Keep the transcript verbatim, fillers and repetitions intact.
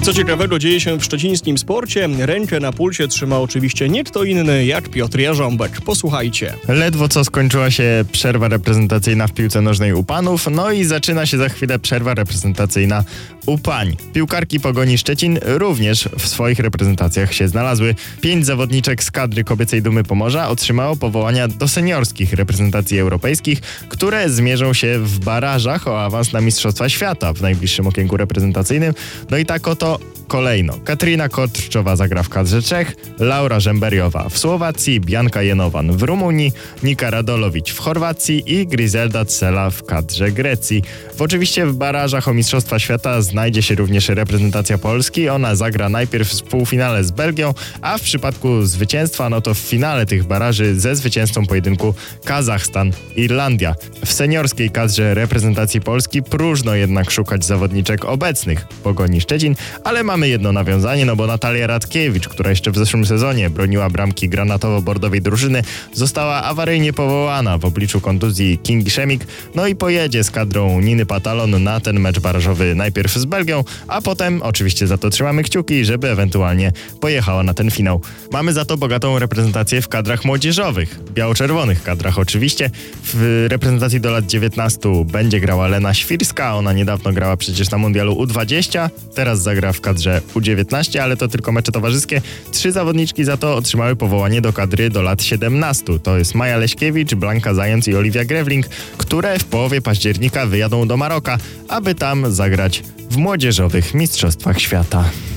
Co ciekawego dzieje się w szczecińskim sporcie? Rękę na pulsie trzyma oczywiście nie kto inny jak Piotr Jarząbek. Posłuchajcie. Ledwo co skończyła się przerwa reprezentacyjna w piłce nożnej u panów, no i zaczyna się za chwilę przerwa reprezentacyjna u pań. Piłkarki Pogoni Szczecin również w swoich reprezentacjach się znalazły. Pięć zawodniczek z kadry kobiecej Dumy Pomorza otrzymało powołania do seniorskich reprezentacji europejskich, które zmierzą się w barażach o awans na Mistrzostwa Świata w najbliższym okienku reprezentacyjnym. No i tak oto kolejno. Katrina Kotrczowa zagra w kadrze Czech, Laura Żemberiowa w Słowacji, Bianka Jenowan w Rumunii, Nika Radolowicz w Chorwacji i Griselda Cela w kadrze Grecji. W oczywiście w barażach o Mistrzostwa Świata znajdzie się również reprezentacja Polski. Ona zagra najpierw w półfinale z Belgią, a w przypadku zwycięstwa, no to w finale tych baraży ze zwycięzcą pojedynku Kazachstan-Irlandia. W seniorskiej kadrze reprezentacji Polski próżno jednak szukać zawodniczek obecnych Pogoni Szczecin, ale mamy jedno nawiązanie, no bo Natalia Radkiewicz, która jeszcze w zeszłym sezonie broniła bramki granatowo-bordowej drużyny, została awaryjnie powołana w obliczu kontuzji Kingi Szemik, no i pojedzie z kadrą Niny Patalon na ten mecz barażowy najpierw z Belgią, a potem oczywiście za to trzymamy kciuki, żeby ewentualnie pojechała na ten finał. Mamy za to bogatą reprezentację w kadrach młodzieżowych, biało-czerwonych kadrach oczywiście. W reprezentacji do lat dziewiętnastu będzie grała Lena Świrska, ona niedawno grała przecież na mundialu U dwadzieścia, teraz zagra w kadrze U dziewiętnaście, ale to tylko mecze towarzyskie. Trzy zawodniczki za to otrzymały powołanie do kadry do lat siedemnastu. To jest Maja Leśkiewicz, Blanka Zając i Oliwia Grewling, które w połowie października wyjadą do Maroka, aby tam zagrać w młodzieżowych Mistrzostwach Świata.